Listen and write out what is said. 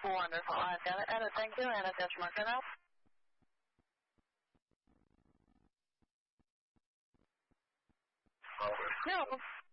Wonderful. I've got it added. Thank you. And attach marker now. No.